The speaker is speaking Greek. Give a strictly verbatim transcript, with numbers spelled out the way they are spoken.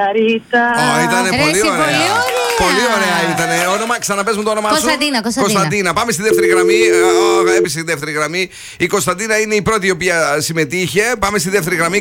Μαργαρίτα. Ω, ήταν πολύ Ρε, εσύ, ωραία. πολύ ωραία. Πολύ ωραία ήταν. Όνομα, ξαναπες μου το όνομά σου. Κωνσταντίνα, Κωνσταντίνα. Κωνσταντίνα. Πάμε στη δεύτερη γραμμή. Ε, Έπεσε στη δεύτερη γραμμή. Η Κωνσταντίνα είναι η πρώτη η οποία συμμετείχε. Πάμε στη δεύτερη γραμμή.